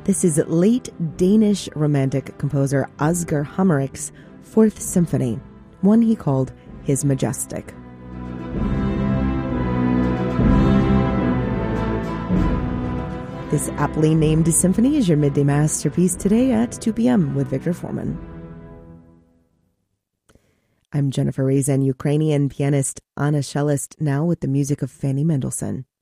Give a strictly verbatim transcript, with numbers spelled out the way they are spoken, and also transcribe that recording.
This is late Danish romantic composer Asger Hamerich's Fourth Symphony, one he called his Majestic. This aptly named symphony is your midday masterpiece today at two p.m. with Victor Foreman. I'm Jennifer Reason, Ukrainian pianist Anna cellist, now with the music of Fanny Mendelssohn.